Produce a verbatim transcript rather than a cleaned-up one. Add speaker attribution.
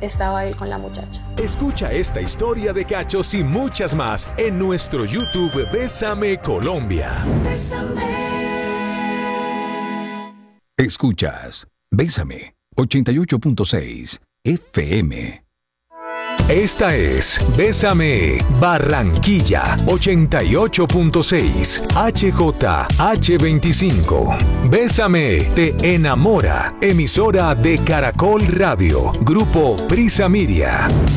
Speaker 1: estaba él con la muchacha.
Speaker 2: Escucha esta historia de cachos y muchas más en nuestro YouTube Bésame Colombia. Bésame.
Speaker 3: Escuchas Bésame ochenta y ocho punto seis F M.
Speaker 2: Esta es Bésame Barranquilla ochenta y ocho punto seis H J H veinticinco. Bésame te enamora. Emisora de Caracol Radio. Grupo Prisa Miria.